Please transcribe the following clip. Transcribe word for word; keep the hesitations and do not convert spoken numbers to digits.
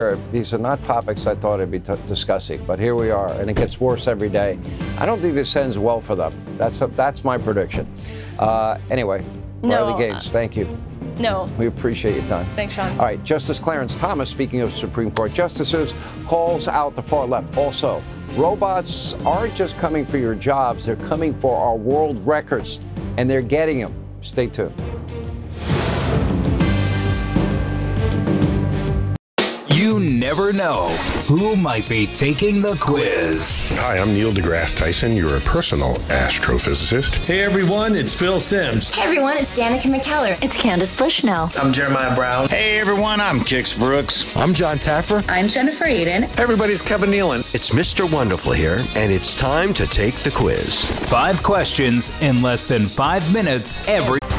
These are not topics I thought I'd be t- discussing, but here we are, and it gets worse every day. I don't think this ends well for them. That's a, that's my prediction. Uh, anyway, no, Riley Gaines, thank you. No. We appreciate your time. Thanks, Sean. All right, Justice Clarence Thomas, speaking of Supreme Court justices, calls out the far left. Also, robots aren't just coming for your jobs, they're coming for our world records, and they're getting them. Stay tuned. You never know who might be taking the quiz. Hi, I'm Neil deGrasse Tyson, your personal astrophysicist. Hey everyone, it's Phil Simms. Hey everyone, it's Danica McKellar. It's Candace Bushnell. I'm Jeremiah Brown. Hey everyone, I'm Kix Brooks. I'm John Taffer. I'm Jennifer Aiden. Hey everybody, it's Kevin Nealon. It's Mister Wonderful here, and it's time to take the quiz. Five questions in less than five minutes every